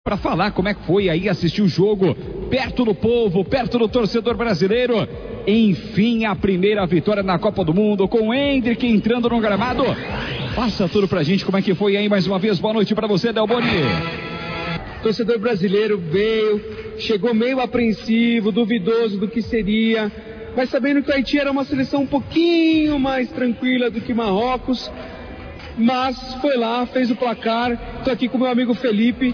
para falar como é que foi aí assistir o jogo perto do povo, perto do torcedor brasileiro. Enfim, a primeira vitória na Copa do Mundo com o Endrick entrando no gramado. Passa tudo pra gente, como é que foi aí mais uma vez. Boa noite pra você, Del Boni. O torcedor brasileiro veio, chegou meio apreensivo, duvidoso do que seria, mas sabendo que o Haiti era uma seleção um pouquinho mais tranquila do que Marrocos, mas foi lá, fez o placar. Estou aqui com meu amigo Felipe,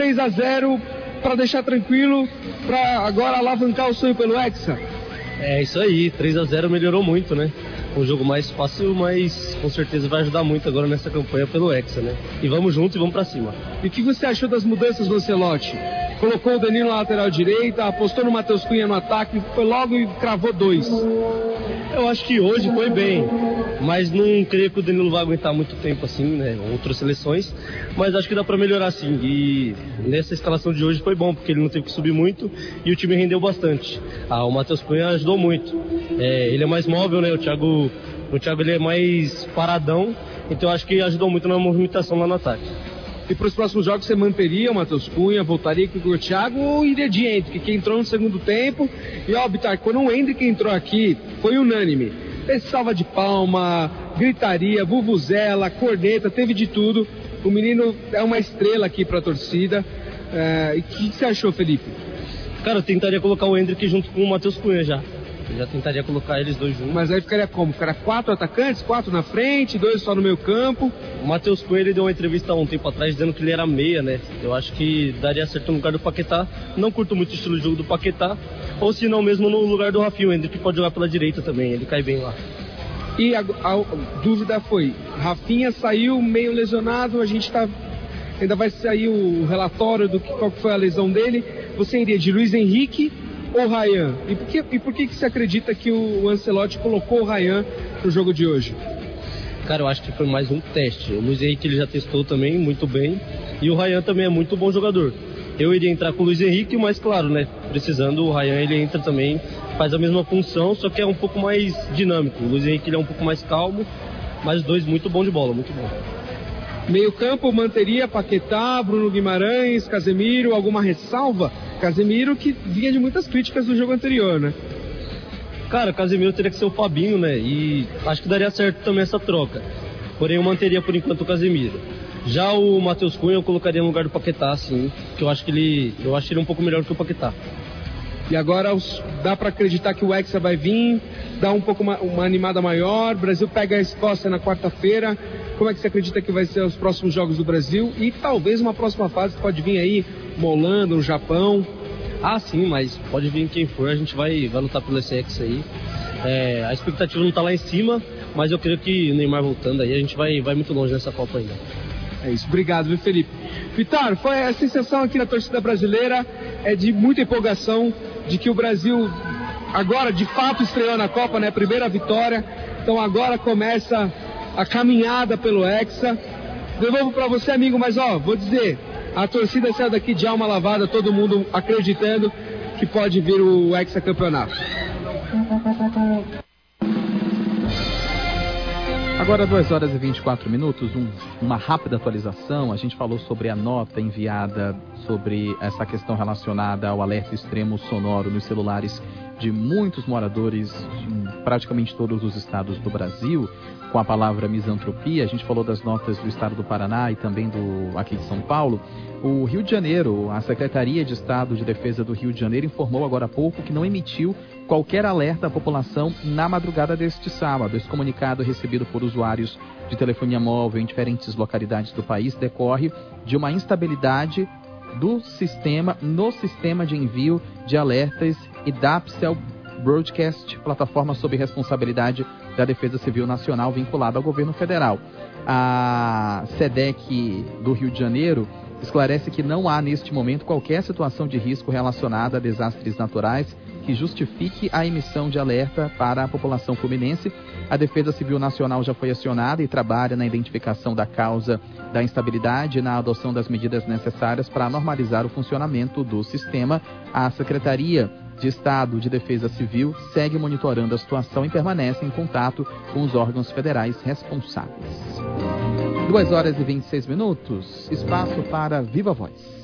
3-0 para deixar tranquilo, para agora alavancar o sonho pelo Hexa. É isso aí, 3-0 melhorou muito, né? Um jogo mais fácil, mas com certeza vai ajudar muito agora nessa campanha pelo Hexa, né? E vamos juntos e vamos pra cima. E o que você achou das mudanças do Ancelotti? Colocou o Danilo na lateral direita, apostou no Matheus Cunha no ataque, foi logo e cravou 2. Eu acho que hoje foi bem, mas não creio que o Danilo vai aguentar muito tempo assim, né? Outras seleções, mas acho que dá pra melhorar sim. E nessa escalação de hoje foi bom, porque ele não teve que subir muito e o time rendeu bastante. O Matheus Cunha ajudou muito. Ele é mais móvel, né? O Thiago ele é mais paradão, então acho que ajudou muito na movimentação lá no ataque. E para os próximos jogos você manteria o Matheus Cunha, voltaria com o Thiago ou iria de Endrick, que entrou no segundo tempo? E ó, Bitar, quando o Endrick entrou aqui, foi unânime. Fez salva de palma, gritaria, vuvuzela, corneta, teve de tudo. O menino é uma estrela aqui para a torcida. E o que você achou, Felipe? Cara, eu tentaria colocar o Endrick junto com o Matheus Cunha já. Eu já tentaria colocar eles dois juntos. Mas aí ficaria como? Ficaria 4 atacantes, 4 na frente, 2 só no meio campo? O Matheus Cunha, ele deu uma entrevista há um tempo atrás dizendo que ele era meia, né? Eu acho que daria certo no lugar do Paquetá. Não curto muito o estilo de jogo do Paquetá. Ou se não, mesmo no lugar do Rafinha, o Endrick pode jogar pela direita também, ele cai bem lá. E a dúvida foi, Rafinha saiu meio lesionado, a gente ainda vai sair o relatório do qual foi a lesão dele. Você iria de Luiz Henrique ou Ryan? E por que você acredita que o Ancelotti colocou o Ryan no jogo de hoje? Cara, eu acho que foi mais um teste. O Luiz Henrique ele já testou também muito bem. E o Ryan também é muito bom jogador. Eu iria entrar com o Luiz Henrique, mas claro, né? Precisando, o Ryan ele entra também, faz a mesma função, só que é um pouco mais dinâmico. O Luiz Henrique ele é um pouco mais calmo, mas os dois muito bom de bola, muito bom. Meio campo manteria Paquetá, Bruno Guimarães, Casemiro, alguma ressalva? Casemiro que vinha de muitas críticas no jogo anterior, né? Cara, Casemiro teria que ser o Fabinho, né? E acho que daria certo também essa troca. Porém, eu manteria por enquanto o Casemiro. Já o Matheus Cunha eu colocaria no lugar do Paquetá, sim. Que eu acho ele um pouco melhor que o Paquetá. E agora dá para acreditar que o Hexa vai vir, dá um pouco uma animada maior. O Brasil pega a Escócia na quarta-feira. Como é que você acredita que vai ser os próximos jogos do Brasil? E talvez uma próxima fase que pode vir aí, uma Holanda, um Japão. Ah, sim, mas pode vir quem for, a gente vai lutar pelo Hexa aí. A expectativa não tá lá em cima, mas eu creio que o Neymar voltando aí, a gente vai muito longe nessa Copa ainda. É isso, obrigado, viu, Felipe? Vitor, foi a sensação aqui na torcida brasileira, de muita empolgação, de que o Brasil agora de fato estreou na Copa, né? Primeira vitória, então agora começa a caminhada pelo Hexa. Devolvo para você, amigo, mas vou dizer, a torcida saiu daqui de alma lavada, todo mundo acreditando que pode vir o Hexa Campeonato. Agora 2h24, uma rápida atualização. A gente falou sobre a nota enviada sobre essa questão relacionada ao alerta extremo sonoro nos celulares de muitos moradores de praticamente todos os estados do Brasil, com a palavra misantropia. A gente falou das notas do estado do Paraná e também aqui de São Paulo. O Rio de Janeiro, a Secretaria de Estado de Defesa do Rio de Janeiro informou agora há pouco que não emitiu qualquer alerta à população na madrugada deste sábado. Esse comunicado recebido por usuários de telefonia móvel em diferentes localidades do país decorre de uma instabilidade no sistema de envio de alertas e da Cell Broadcast, plataforma sob responsabilidade da Defesa Civil Nacional vinculada ao governo federal. A SEDEC do Rio de Janeiro esclarece que não há neste momento qualquer situação de risco relacionada a desastres naturais que justifique a emissão de alerta para a população fluminense. A Defesa Civil Nacional já foi acionada e trabalha na identificação da causa da instabilidade e na adoção das medidas necessárias para normalizar o funcionamento do sistema. A Secretaria de Estado de Defesa Civil segue monitorando a situação e permanece em contato com os órgãos federais responsáveis. 2h26, espaço para Viva Voz.